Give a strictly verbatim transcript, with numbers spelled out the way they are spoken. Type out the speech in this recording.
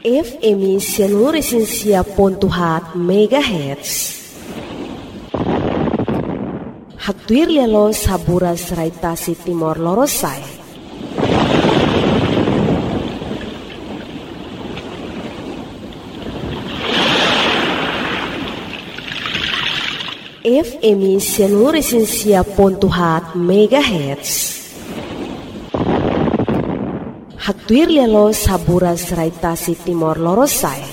F M seluruh Indonesia pontuhat megahertz. Haktuir lelo sabura seraitasi Timor Lorosai. F M seluruh Indonesia pontuhat megahertz. Haktuir lelo sabura seraitasi Timor Lorosai.